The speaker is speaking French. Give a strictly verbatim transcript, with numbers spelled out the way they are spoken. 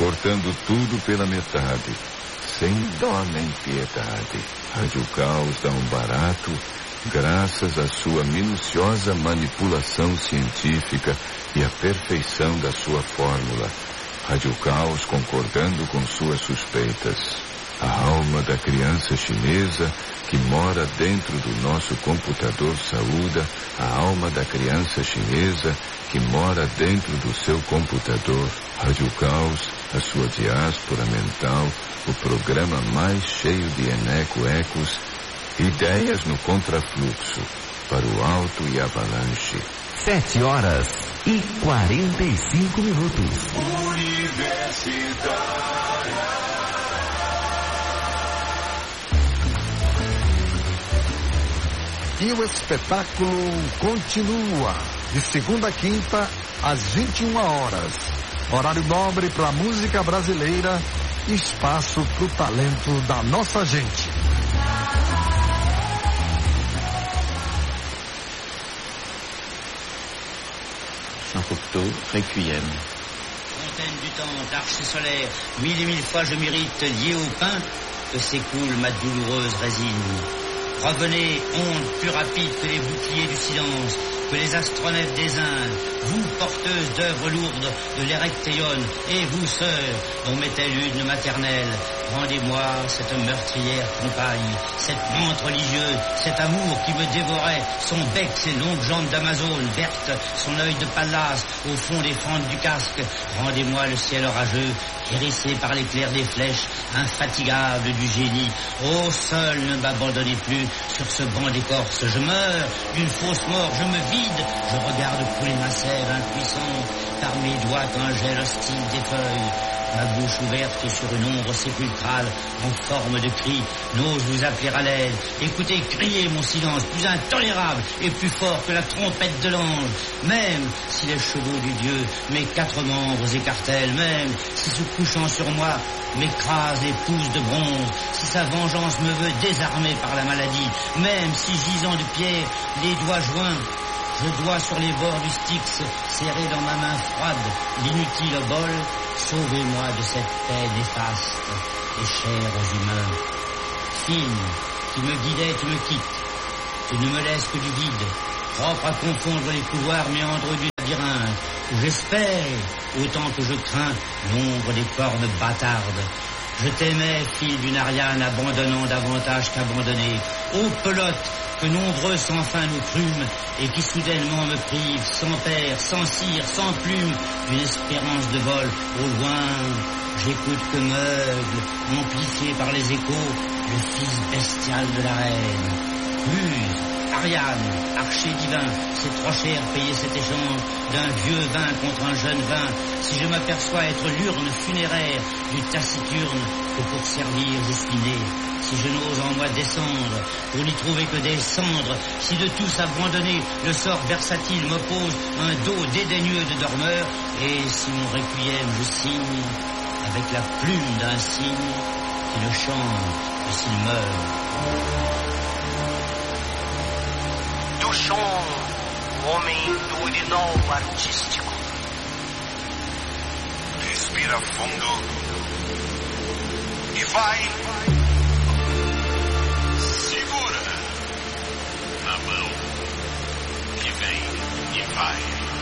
cortando tudo pela metade, sem dó nem piedade. Rádio Caos dá um barato, graças à sua minuciosa manipulação científica e à perfeição da sua fórmula. Rádio Caos concordando com suas suspeitas. A alma da criança chinesa que mora dentro do nosso computador saúda a alma da criança chinesa que mora dentro do seu computador. Rádio Caos, a sua diáspora mental, o programa mais cheio de eneco-ecos, ideias no contrafluxo, para o alto e avalanche. Sete horas e quarenta e cinco minutos. Universitária. E o espetáculo continua, de segunda a quinta, às vinte e uma horas. Horário nobre para a música brasileira, espaço para o talento da nossa gente. Jean Cocteau, Requiem. Fontaine du temps, d'arche solaire, mille et mille fois je m'irrite lié au pain que s'écoule ma douloureuse résine. Revenez, ondes plus rapides que les boucliers du silence, que les astronefs des Indes, vous porteuses d'œuvres lourdes de l'Erectéon, et vous sœurs, dont m'était l'une maternelle, rendez-moi cette meurtrière compagne, cette menthe religieuse, cet amour qui me dévorait, son bec, ses longues jambes d'Amazone vertes, son œil de Pallas au fond des fentes du casque, rendez-moi le ciel orageux, hérissé par l'éclair des flèches, infatigable du génie. Oh, seul ne m'abandonnez plus sur ce banc d'écorce, je meurs d'une fausse mort, je me vide, je regarde couler ma sève impuissante, par mes doigts qu'un gel hostile des feuilles. Ma bouche ouverte sur une ombre sépulcrale en forme de cri n'ose vous appeler à l'aide. Écoutez, criez mon silence, plus intolérable et plus fort que la trompette de l'ange. Même si les chevaux du Dieu, mes quatre membres écartèlent, même si se couchant sur moi m'écrase les pouces de bronze, si sa vengeance me veut désarmer par la maladie, même si gisant de pierre, les doigts joints, je dois sur les bords du Styx serrer dans ma main froide l'inutile bol. Sauvez-moi de cette paix néfaste et chère aux humains. Fille, qui me guidait, tu me quittes. Tu ne me laisses que du vide, propre à confondre les couloirs méandreux du labyrinthe, où j'espère, autant que je crains, l'ombre des cornes bâtardes. Je t'aimais, fille d'une Ariane, abandonnant davantage qu'abandonnée. Ô pelote, que nombreux sans fin nous crûmes, et qui soudainement me privent, sans père, sans cire, sans plume, d'une espérance de vol. Au loin, j'écoute que meugle, amplifié par les échos, le fils bestial de la reine. Muse, Ariane, archer divin, c'est trop cher payer cet échange d'un vieux vin contre un jeune vin, si je m'aperçois être l'urne funéraire du taciturne que pour servir je suis né. Si je n'ose en moi descendre, pour n'y trouver que des cendres, si de tous abandonnés, le sort versatile m'oppose un dos dédaigneux de dormeur, et si mon requiem je signe, avec la plume d'un cygne, qui ne chante que s'il meurt. Do som, homem do urinol artístico. Respira fundo e vai. Segura na mão que vem e vai.